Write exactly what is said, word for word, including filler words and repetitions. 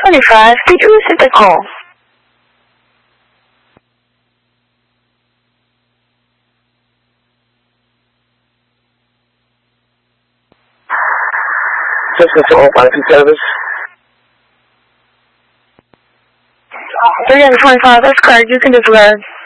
twenty-five, did you receive the call? This is all banking service. three twenty-five, that's correct. You can disregard.